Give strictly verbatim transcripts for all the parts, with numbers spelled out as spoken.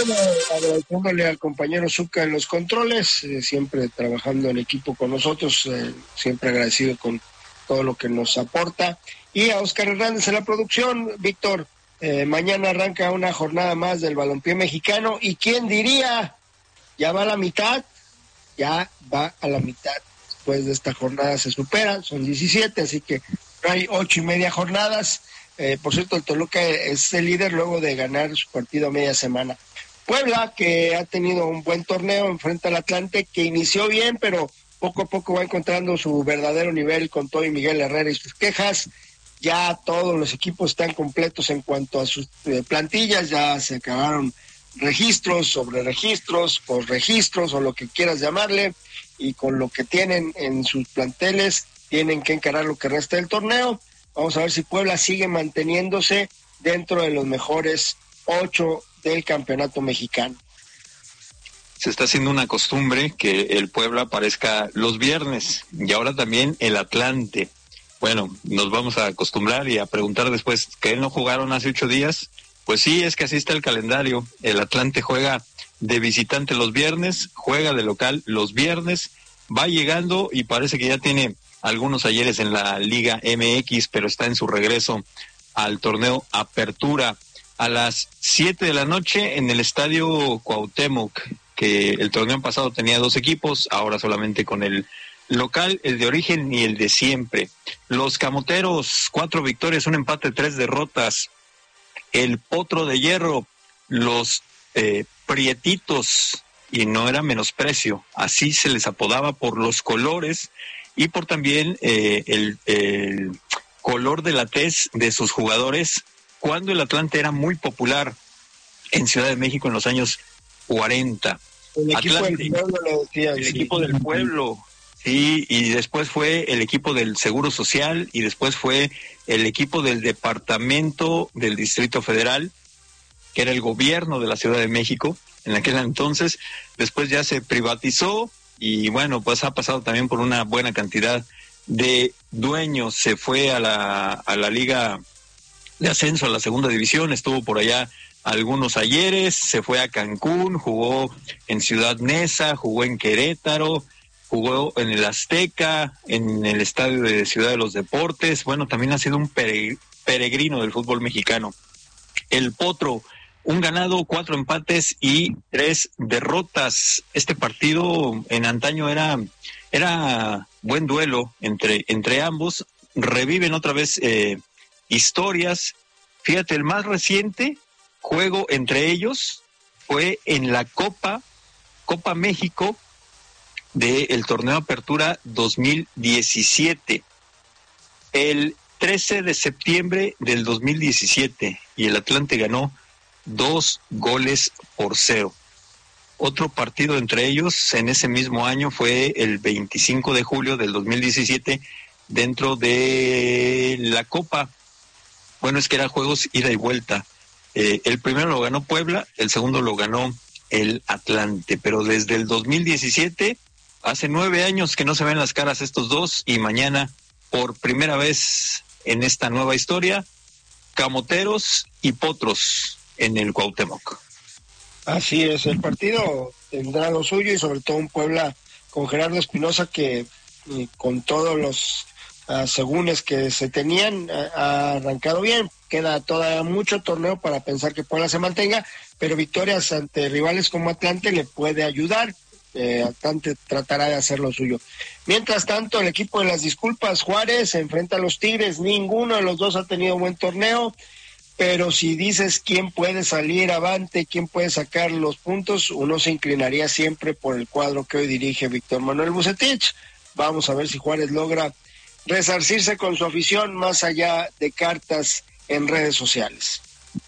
bueno, agradeciéndole al compañero Zucca en los controles, eh, siempre trabajando en equipo con nosotros, eh, siempre agradecido con todo lo que nos aporta. Y a Oscar Hernández en la producción. Víctor, eh, mañana arranca una jornada más del balompié mexicano, y quién diría, ya va a la mitad, ya va a la mitad. Después de esta jornada se supera, son diecisiete, así que no hay ocho y media jornadas. Eh, por cierto, el Toluca es el líder luego de ganar su partido a media semana. Puebla, que ha tenido un buen torneo, enfrenta al Atlante, que inició bien, pero poco a poco va encontrando su verdadero nivel con todo y Miguel Herrera y sus quejas. Ya todos los equipos están completos en cuanto a sus eh, plantillas, ya se acabaron registros sobre registros, por registros o lo que quieras llamarle, y con lo que tienen en sus planteles tienen que encarar lo que resta del torneo. Vamos a ver si Puebla sigue manteniéndose dentro de los mejores ocho del campeonato mexicano. Se está haciendo una costumbre que el Puebla aparezca los viernes y ahora también el Atlante. Bueno, nos vamos a acostumbrar y a preguntar después, ¿que no jugaron hace ocho días? Pues sí, es que así está el calendario. El Atlante juega de visitante los viernes, juega de local los viernes, va llegando y parece que ya tiene algunos ayeres en la Liga M X, pero está en su regreso al torneo Apertura a las siete de la noche en el Estadio Cuauhtémoc, que el torneo pasado tenía dos equipos, ahora solamente con el local, el de origen y el de siempre. Los Camoteros, cuatro victorias, un empate, tres derrotas. El Potro de Hierro, los eh, Prietitos, y no era menosprecio, así se les apodaba por los colores y por también eh, el, el color de la tez de sus jugadores, cuando el Atlante era muy popular en Ciudad de México en los años cuarenta. El equipo Atlante, del pueblo, le decía. el Sí. equipo del pueblo, sí, y después fue el equipo del Seguro Social, y después fue el equipo del Departamento del Distrito Federal, que era el gobierno de la Ciudad de México en aquel entonces. Después ya se privatizó y bueno, pues ha pasado también por una buena cantidad de dueños. Se fue a la, a la Liga de Ascenso, a la Segunda División, estuvo por allá algunos ayeres, se fue a Cancún, jugó en Ciudad Neza, jugó en Querétaro, jugó en el Azteca, en el Estadio de Ciudad de los Deportes. Bueno, también ha sido un peregrino del fútbol mexicano. El Potro, un ganado, cuatro empates y tres derrotas. Este partido en antaño era, era buen duelo entre, entre ambos. Reviven otra vez eh, historias. Fíjate, el más reciente juego entre ellos fue en la Copa, Copa México del torneo Apertura dos mil diecisiete. El trece de septiembre del dos mil diecisiete, y el Atlante ganó dos goles por cero. Otro partido entre ellos en ese mismo año fue el veinticinco de julio del dos mil diecisiete dentro de la Copa. Bueno, es que eran juegos ida y vuelta. Eh, el primero lo ganó Puebla, el segundo lo ganó el Atlante, pero desde el dos mil diecisiete, hace nueve años que no se ven las caras estos dos, y mañana, por primera vez en esta nueva historia, Camoteros y Potros en el Cuauhtémoc. Así es, el partido tendrá lo suyo, y sobre todo un Puebla con Gerardo Espinosa que y con todos los asegúnes que se tenían ha arrancado bien. Queda todavía mucho torneo para pensar que Puebla se mantenga, pero victorias ante rivales como Atlante le puede ayudar. Eh, Atlante tratará de hacer lo suyo. Mientras tanto, el equipo de las disculpas, Juárez, se enfrenta a los Tigres. Ninguno de los dos ha tenido buen torneo, pero si dices quién puede salir avante, quién puede sacar los puntos, uno se inclinaría siempre por el cuadro que hoy dirige Víctor Manuel Vucetich. Vamos a ver si Juárez logra resarcirse con su afición más allá de cartas en redes sociales.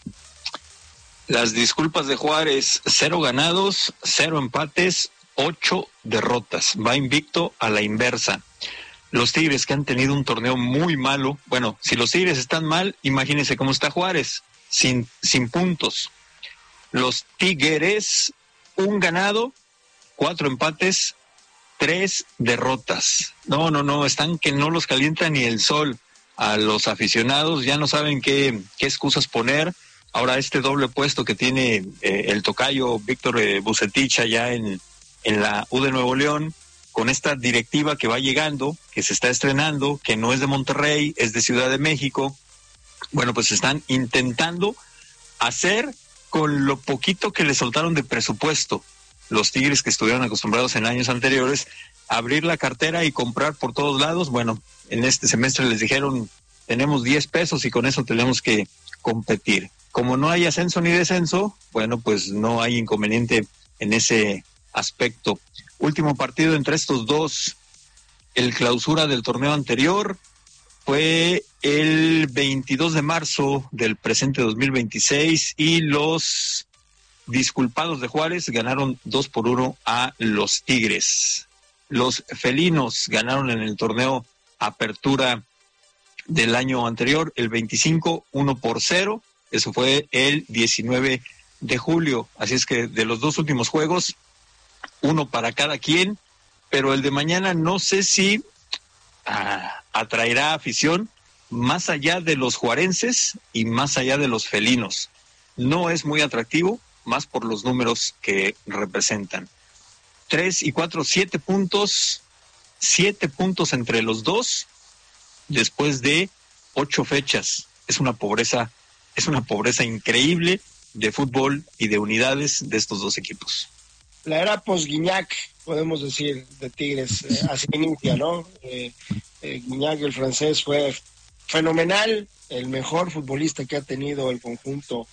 Las disculpas de Juárez: cero ganados, cero empates, ocho derrotas. Va invicto a la inversa. Los Tigres, que han tenido un torneo muy malo. Bueno, si los Tigres están mal, imagínense cómo está Juárez, sin, sin puntos. Los Tigres, un ganado, cuatro empates, tres derrotas. No, no, no, están que no los calienta ni el sol. A los aficionados ya no saben qué, qué excusas poner. Ahora este doble puesto que tiene eh, el tocayo Víctor eh, Vucetich allá en, en la U de Nuevo León, con esta directiva que va llegando, que se está estrenando, que no es de Monterrey, es de Ciudad de México, bueno, pues están intentando hacer con lo poquito que le soltaron de presupuesto los Tigres, que estuvieron acostumbrados en años anteriores, abrir la cartera y comprar por todos lados. Bueno, en este semestre les dijeron, tenemos diez pesos y con eso tenemos que competir. Como no hay ascenso ni descenso, bueno, pues no hay inconveniente en ese aspecto. Último partido entre estos dos, el clausura del torneo anterior, fue el veintidós de marzo del presente dos mil veintiséis y los disculpados de Juárez ganaron dos por uno a los Tigres. Los felinos ganaron en el torneo Apertura del año anterior, el veinticinco, uno por cero. Eso fue el diecinueve de julio. Así es que de los dos últimos juegos, uno para cada quien, pero el de mañana no sé si ah, atraerá afición más allá de los juarenses y más allá de los felinos. No es muy atractivo, más por los números que representan. Tres y cuatro, siete puntos, siete puntos entre los dos, después de ocho fechas. Es una pobreza, es una pobreza increíble de fútbol y de unidades de estos dos equipos. La era post-Guignac, podemos decir, de Tigres, eh, así inicia, ¿no? Eh, eh, Guignac, el francés, fue fenomenal, el mejor futbolista que ha tenido el conjunto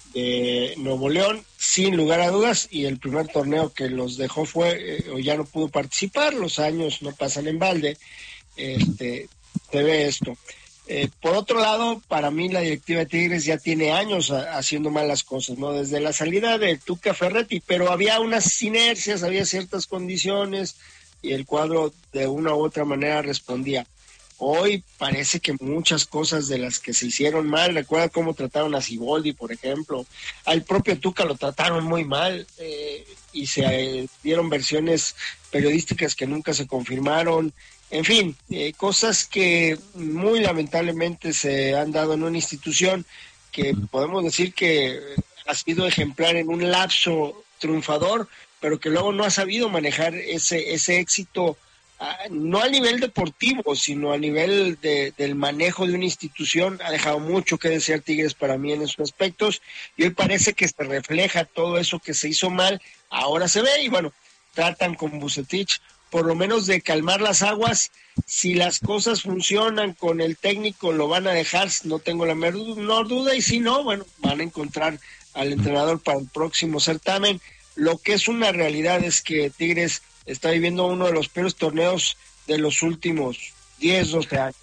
de Nuevo León, sin lugar a dudas, y el primer torneo que los dejó fue, eh, o ya no pudo participar, los años no pasan en balde, este, se ve esto. Eh, por otro lado, para mí la directiva de Tigres ya tiene años a, haciendo mal las cosas, ¿no? Desde la salida de Tuca Ferretti, pero había unas inercias, había ciertas condiciones y el cuadro de una u otra manera respondía. Hoy parece que muchas cosas de las que se hicieron mal, recuerda cómo trataron a Siboldi, por ejemplo, al propio Tuca lo trataron muy mal eh, y se eh, dieron versiones periodísticas que nunca se confirmaron. En fin, eh, cosas que muy lamentablemente se han dado en una institución que podemos decir que ha sido ejemplar en un lapso triunfador, pero que luego no ha sabido manejar ese ese éxito, uh, no a nivel deportivo, sino a nivel de, del manejo de una institución. Ha dejado mucho que desear Tigres para mí en esos aspectos, y hoy parece que se refleja todo eso que se hizo mal, ahora se ve, y bueno, tratan con Vucetich por lo menos de calmar las aguas. Si las cosas funcionan con el técnico, lo van a dejar, no tengo la menor duda, y si no, bueno, van a encontrar al entrenador para el próximo certamen. Lo que es una realidad es que Tigres está viviendo uno de los peores torneos de los últimos diez, doce años.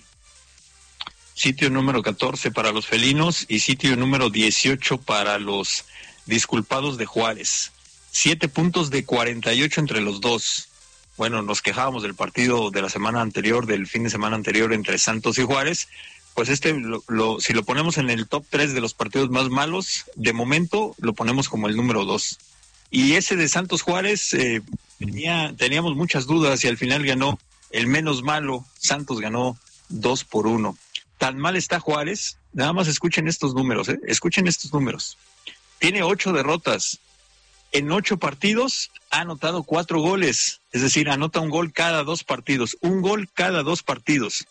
Sitio número catorce para los felinos y sitio número dieciocho para los disculpados de Juárez. Siete puntos de cuarenta y ocho entre los dos. Bueno, nos quejábamos del partido de la semana anterior, del fin de semana anterior entre Santos y Juárez. Pues este, lo, lo, si lo ponemos en el top tres de los partidos más malos, de momento lo ponemos como el número dos. Y ese de Santos Juárez, eh, tenía, teníamos muchas dudas y al final ganó el menos malo. Santos ganó dos por uno. Tan mal está Juárez, nada más escuchen estos números, ¿eh? Escuchen estos números. Tiene ocho derrotas. En ocho partidos ha anotado cuatro goles, es decir, anota un gol cada dos partidos, un gol cada dos partidos.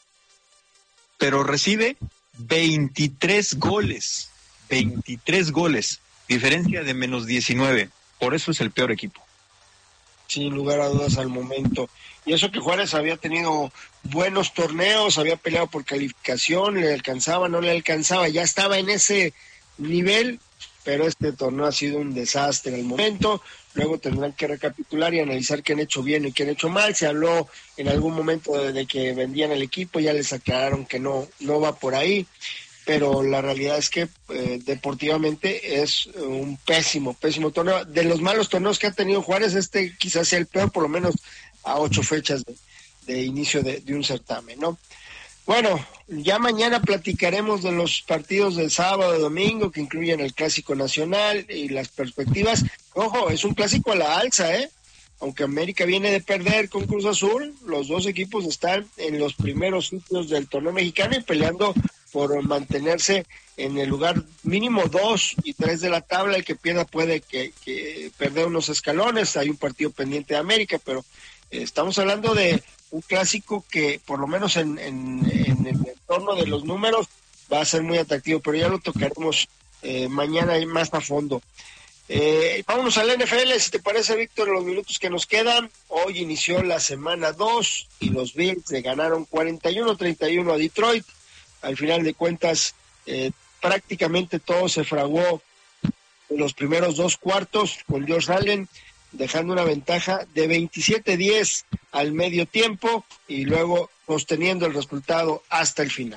Pero recibe veintitrés goles, veintitrés goles, diferencia de menos diecinueve. Por eso es el peor equipo. Sin lugar a dudas al momento. Y eso que Juárez había tenido buenos torneos, había peleado por calificación, le alcanzaba, no le alcanzaba, ya estaba en ese nivel, pero este torneo ha sido un desastre al momento. Luego tendrán que recapitular y analizar qué han hecho bien y qué han hecho mal. Se habló en algún momento de, de que vendían el equipo, ya les aclararon que no, no va por ahí, pero la realidad es que eh, deportivamente es un pésimo, pésimo torneo. De los malos torneos que ha tenido Juárez, este quizás sea el peor, por lo menos a ocho fechas de, de inicio de, de un certamen, ¿no? Bueno, ya mañana platicaremos de los partidos del sábado y domingo que incluyen el Clásico Nacional y las perspectivas. Ojo, es un clásico a la alza, ¿eh? Aunque América viene de perder con Cruz Azul, los dos equipos están en los primeros sitios del torneo mexicano y peleando por mantenerse en el lugar mínimo dos y tres de la tabla. El que pierda puede que, que perder unos escalones. Hay un partido pendiente de América, pero eh, estamos hablando de un clásico que por lo menos en, en, en el entorno de los números va a ser muy atractivo, pero ya lo tocaremos eh, mañana más a fondo. Eh, vámonos al N F L, si te parece, Víctor, en los minutos que nos quedan. Hoy inició la semana dos y los Bills le ganaron cuarenta y uno a treinta y uno a Detroit. Al final de cuentas, eh, prácticamente todo se fraguó en los primeros dos cuartos con Josh Allen, dejando una ventaja de veintisiete diez al medio tiempo y luego sosteniendo el resultado hasta el final.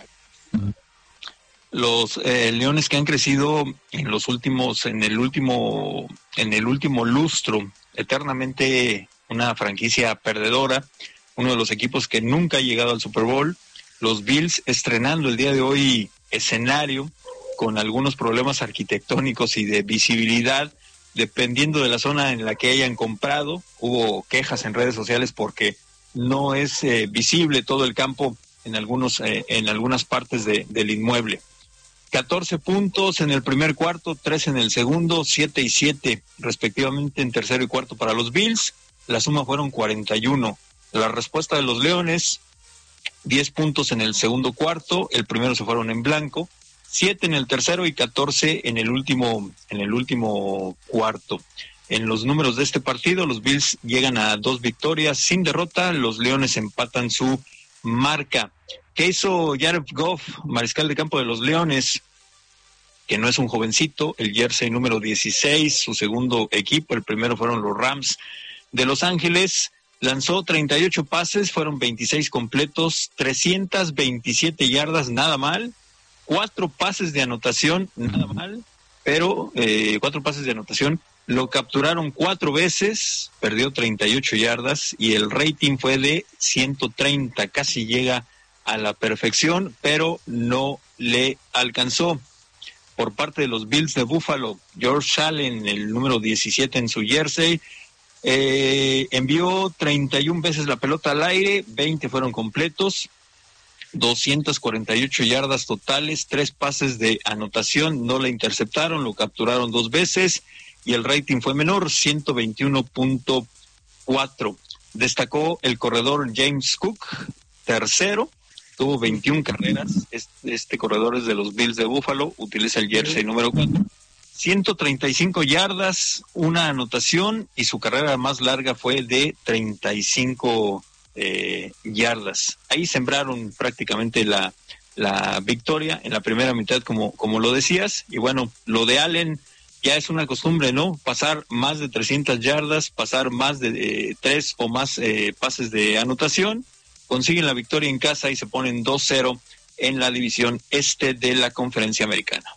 Los eh, Leones que han crecido en los últimos, en el último, en el último lustro, eternamente una franquicia perdedora, uno de los equipos que nunca ha llegado al Super Bowl. Los Bills estrenando el día de hoy escenario con algunos problemas arquitectónicos y de visibilidad, dependiendo de la zona en la que hayan comprado. Hubo quejas en redes sociales porque no es eh, visible todo el campo en algunos eh, en algunas partes de, del inmueble. catorce puntos en el primer cuarto, tres en el segundo, siete y siete respectivamente en tercero y cuarto para los Bills. La suma fueron cuarenta y uno. La respuesta de los Leones: diez puntos en el segundo cuarto, el primero se fueron en blanco, siete en el tercero y catorce en el último en el último cuarto. En los números de este partido, los Bills llegan a dos victorias sin derrota, los Leones empatan su marca. ¿Qué hizo Jared Goff, mariscal de campo de los Leones? Que no es un jovencito, el jersey número dieciséis, su segundo equipo, el primero fueron los Rams de Los Ángeles. Lanzó treinta y ocho pases, fueron veintiséis completos, trescientas veintisiete yardas, nada mal, cuatro pases de anotación, nada mal, pero eh, cuatro pases de anotación, lo capturaron cuatro veces, perdió treinta y ocho yardas y el rating fue de ciento treinta, casi llega a la perfección, pero no le alcanzó. Por parte de los Bills de Buffalo, Josh Allen, el número diecisiete en su jersey, Eh, envió treinta y una veces la pelota al aire, veinte fueron completos, doscientas cuarenta y ocho yardas totales, tres pases de anotación, no le interceptaron, lo capturaron dos veces y el rating fue menor, ciento veintiuno punto cuatro. Destacó el corredor James Cook, tercero, tuvo veintiuna carreras, este, este corredor es de los Bills de Buffalo, utiliza el jersey número cuatro. ciento treinta y cinco yardas, una anotación y su carrera más larga fue de treinta y cinco eh, yardas. Ahí sembraron prácticamente la, la victoria en la primera mitad, como, como lo decías. Y bueno, lo de Allen ya es una costumbre, ¿no? Pasar más de trescientas yardas, pasar más de eh, tres o más eh, pases de anotación. Consiguen la victoria en casa y se ponen dos cero en la división este de la Conferencia Americana.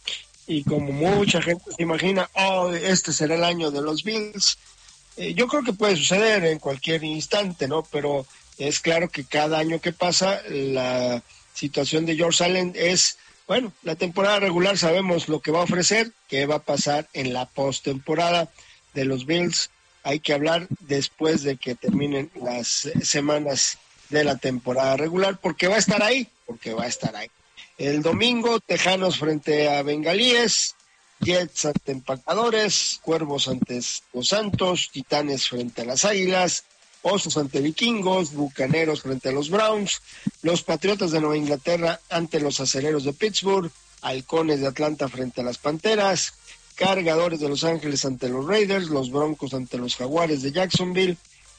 Y como mucha gente se imagina, oh, este será el año de los Bills, eh, yo creo que puede suceder en cualquier instante, ¿no? Pero es claro que cada año que pasa, la situación de Josh Allen es, bueno, la temporada regular sabemos lo que va a ofrecer, qué va a pasar en la postemporada de los Bills. Hay que hablar después de que terminen las semanas de la temporada regular, porque va a estar ahí, porque va a estar ahí. El domingo, Tejanos frente a Bengalíes, Jets ante Empacadores, Cuervos ante los Santos, Titanes frente a las Águilas, Osos ante Vikingos, Bucaneros frente a los Browns, los Patriotas de Nueva Inglaterra ante los Acereros de Pittsburgh, Halcones de Atlanta frente a las Panteras, Cargadores de Los Ángeles ante los Raiders, los Broncos ante los Jaguares de Jacksonville,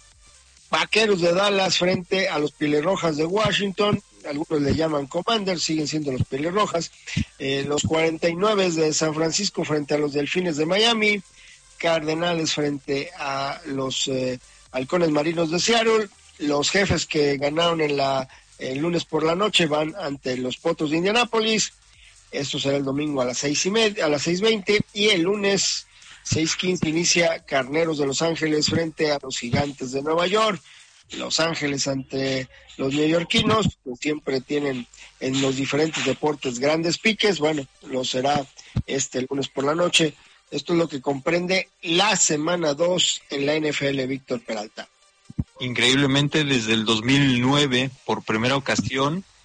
Vaqueros de Dallas frente a los Pieles de Washington, algunos le llaman Commanders, siguen siendo los Pieles Rojas, eh, los cuarenta y nueve de San Francisco frente a los Delfines de Miami, Cardenales frente a los eh, Halcones Marinos de Seattle, los Jefes que ganaron en la el lunes por la noche van ante los Potros de Indianápolis. Esto será el domingo a las seis y media, a las seis veinte, y el lunes seis quince inicia Carneros de Los Ángeles frente a los Gigantes de Nueva York. Los Ángeles ante los neoyorquinos, que siempre tienen en los diferentes deportes grandes piques. Bueno, lo será este lunes por la noche. Esto es lo que comprende la semana dos en la N F L, Víctor Peralta. Increíblemente, desde el dos mil nueve, por primera ocasión,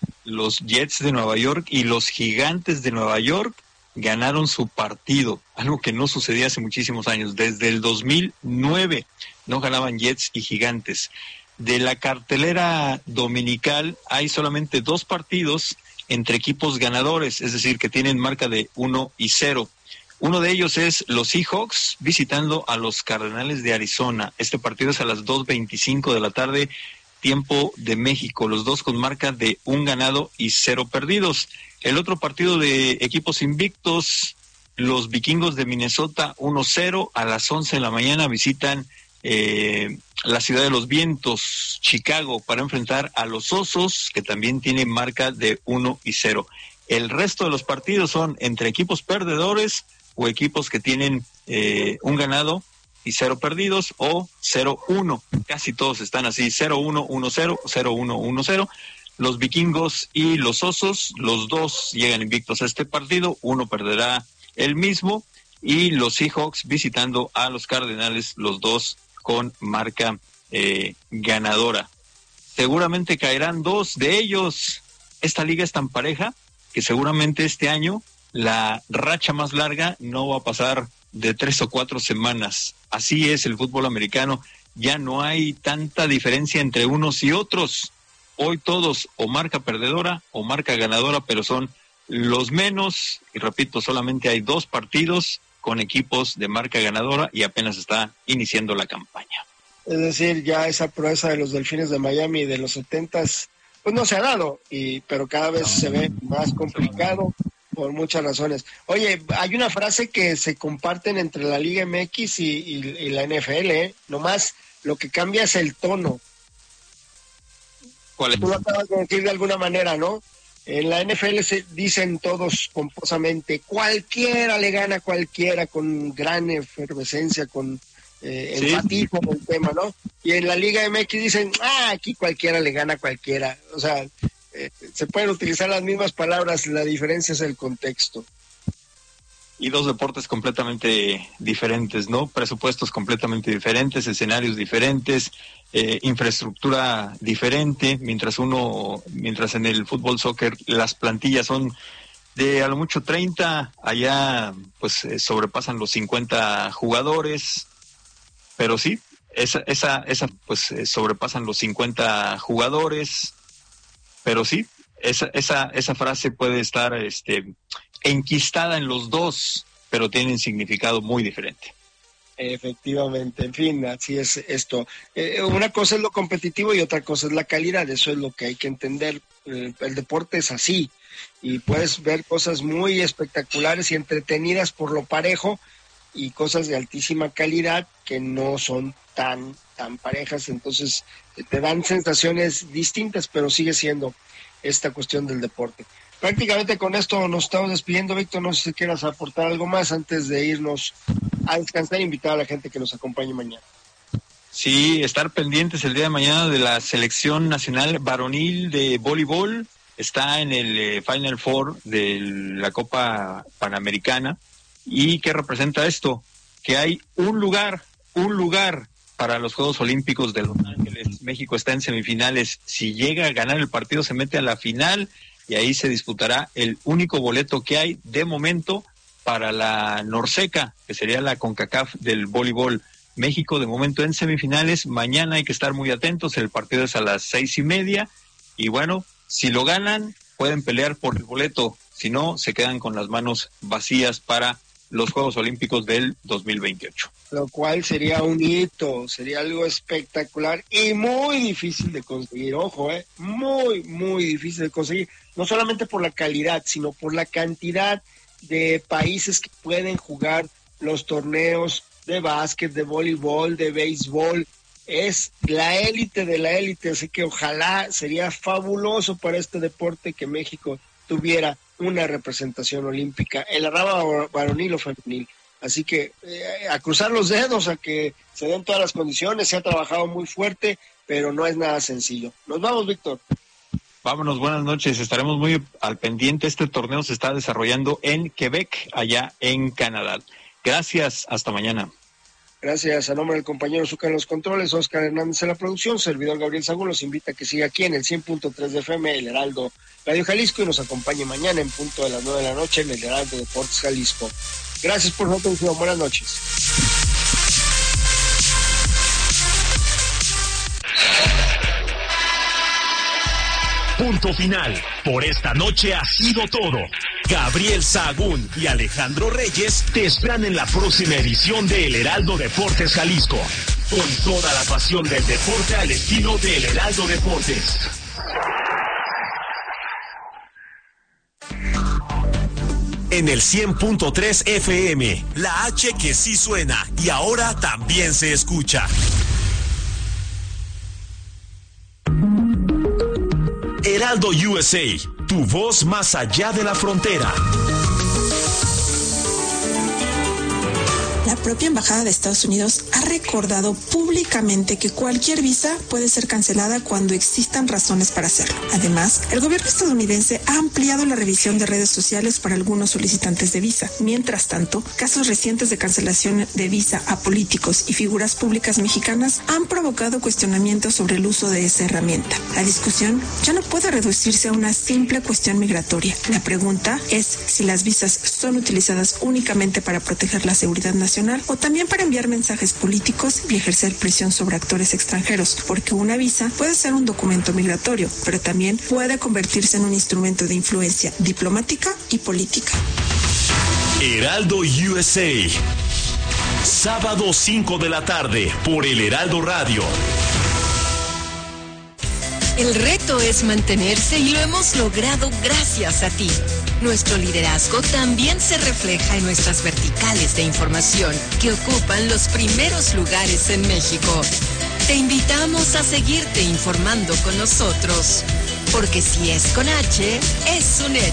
los Jets de Nueva York y los Gigantes de Nueva York ganaron su partido, algo que no sucedía hace muchísimos años. Desde el dos mil nueve no ganaban Jets y Gigantes. De la cartelera dominical hay solamente dos partidos entre equipos ganadores, es decir, que tienen marca de uno y cero. Uno de ellos es los Seahawks visitando a los Cardenales de Arizona. Este partido es a las dos veinticinco de la tarde, tiempo de México. Los dos con marca de un ganado y cero perdidos. El otro partido de equipos invictos, los Vikingos de Minnesota uno cero, a las once de la mañana visitan eh, la Ciudad de los Vientos, Chicago, para enfrentar a los Osos, que también tienen marca de uno y cero. El resto de los partidos son entre equipos perdedores o equipos que tienen eh, un ganado y cero perdidos, o cero uno. Casi todos están así, cero uno, uno cero, cero uno, uno cero. Los Vikingos y los Osos, los dos llegan invictos a este partido, uno perderá el mismo, y los Seahawks visitando a los Cardenales, los dos con marca eh, ganadora. Seguramente caerán dos de ellos. Esta liga es tan pareja que seguramente este año la racha más larga no va a pasar de tres o cuatro semanas. Así es el fútbol americano. Ya no hay tanta diferencia entre unos y otros. Hoy todos o marca perdedora o marca ganadora, pero son los menos. Y repito, solamente hay dos partidos con equipos de marca ganadora y apenas está iniciando la campaña. Es decir, ya esa proeza de los Delfines de Miami de los setentas, pues no se ha dado, y pero cada vez se ve más complicado por muchas razones. Oye, hay una frase que se comparten entre la Liga M X y, y, y la N F L, ¿eh? Nomás lo que cambia es el tono. ¿Cuál es? Tú lo acabas de decir de alguna manera, ¿no? En la N F L se dicen todos pomposamente, cualquiera le gana a cualquiera, con gran efervescencia, con eh, ¿sí? enfatismo en el tema, ¿no? Y en la Liga M X dicen, ah, aquí cualquiera le gana a cualquiera. O sea, eh, se pueden utilizar las mismas palabras, la diferencia es el contexto. Y dos deportes completamente diferentes, ¿no? Presupuestos completamente diferentes, escenarios diferentes, eh, infraestructura diferente, mientras uno, mientras en el fútbol soccer las plantillas son de a lo mucho treinta, allá pues eh, sobrepasan los cincuenta jugadores, pero sí, esa, esa, esa pues eh, sobrepasan los cincuenta jugadores, pero sí, esa, esa, esa frase puede estar este enquistada en los dos, pero tienen significado muy diferente. Efectivamente, en fin, así es esto. Eh, una cosa es lo competitivo y otra cosa es la calidad, eso es lo que hay que entender. El, el deporte es así, y puedes ver cosas muy espectaculares y entretenidas por lo parejo, y cosas de altísima calidad que no son tan, tan parejas, entonces te dan sensaciones distintas, pero sigue siendo esta cuestión del deporte. Prácticamente con esto nos estamos despidiendo, Víctor. No sé si quieras aportar algo más antes de irnos a descansar e invitar a la gente que nos acompañe mañana. Sí, estar pendientes el día de mañana de la selección nacional varonil de voleibol. Está en el eh, Final Four de la Copa Panamericana. ¿Y qué representa esto? Que hay un lugar, un lugar para los Juegos Olímpicos de Los Ángeles. México está en semifinales. Si llega a ganar el partido, se mete a la final, y ahí se disputará el único boleto que hay de momento para la Norseca, que sería la CONCACAF del voleibol. México de momento en semifinales. Mañana hay que estar muy atentos, el partido es a las seis y media, y bueno, si lo ganan pueden pelear por el boleto, si no se quedan con las manos vacías para los Juegos Olímpicos del dos mil veintiocho. Lo cual sería un hito, sería algo espectacular y muy difícil de conseguir, ojo, eh, muy, muy difícil de conseguir, no solamente por la calidad, sino por la cantidad de países que pueden jugar los torneos de básquet, de voleibol, de béisbol. Es la élite de la élite, así que ojalá, sería fabuloso para este deporte que México tuviera una representación olímpica en la rama varonil o femenil. Así que eh, a cruzar los dedos, a que se den todas las condiciones. Se ha trabajado muy fuerte, pero no es nada sencillo. Nos vamos, Víctor. Vámonos, buenas noches. Estaremos muy al pendiente. Este torneo se está desarrollando en Quebec, allá en Canadá. Gracias, hasta mañana. Gracias. A nombre del compañero Zucca en los controles, Oscar Hernández en la producción, servidor Gabriel Sagún los invita a que siga aquí en el cien punto tres de F M, el Heraldo Radio Jalisco, y nos acompañe mañana en punto de las nueve de la noche en el Heraldo Deportes Jalisco. Gracias por su atención. Buenas noches. Punto final. Por esta noche ha sido todo. Gabriel Sahagún y Alejandro Reyes te esperan en la próxima edición de El Heraldo Deportes Jalisco. Con toda la pasión del deporte al estilo de El Heraldo Deportes. En el cien punto tres F M, la H que sí suena y ahora también se escucha. Heraldo U S A, tu voz más allá de la frontera. La propia Embajada de Estados Unidos ha recordado públicamente que cualquier visa puede ser cancelada cuando existan razones para hacerlo. Además, el gobierno estadounidense ha ampliado la revisión de redes sociales para algunos solicitantes de visa. Mientras tanto, casos recientes de cancelación de visa a políticos y figuras públicas mexicanas han provocado cuestionamientos sobre el uso de esa herramienta. La discusión ya no puede reducirse a una simple cuestión migratoria. La pregunta es si las visas son utilizadas únicamente para proteger la seguridad nacional o también para enviar mensajes políticos y ejercer presión sobre actores extranjeros, porque una visa puede ser un documento migratorio, pero también puede convertirse en un instrumento de influencia diplomática y política. Heraldo U S A, sábado cinco de la tarde por el Heraldo Radio. El reto es mantenerse y lo hemos logrado gracias a ti. Nuestro liderazgo también se refleja en nuestras verticales de información que ocupan los primeros lugares en México. Te invitamos a seguirte informando con nosotros, porque si es con H, es un hecho.